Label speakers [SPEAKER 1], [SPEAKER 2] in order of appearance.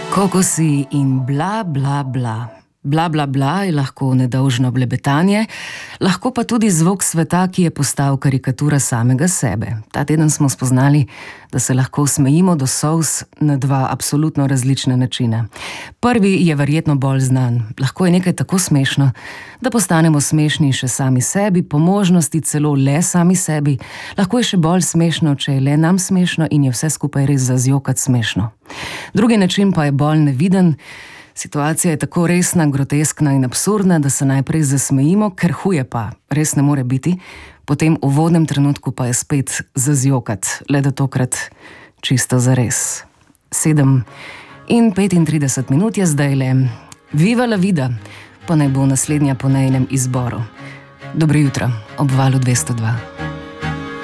[SPEAKER 1] Kokosi in bla, bla, bla. Bla, bla, bla je lahko nedolžno blebetanje, lahko pa tudi zvok sveta, ki je postal karikatura samega sebe. Ta teden smo spoznali, da se lahko smejimo do solz na dva absolutno različna načina. Prvi je verjetno bolj znan. Lahko je nekaj tako smešno, da postanemo smešni še sami sebi, po možnosti celo le sami sebi. Lahko je še bolj smešno, če je le nam smešno in je vse skupaj res za zjokat smešno. Drugi način pa je bolj neviden. Situacija je tako resna, groteskna in absurdna, da se najprej zasmejimo, ker huje pa res ne more biti, potem v uvodnem trenutku pa je spet za zjokat, le da tokrat čisto zares. 7:35 je zdajle. Viva la vida, pa naj bo naslednja po najinem izboru. Dobro jutro, ob Valu 202.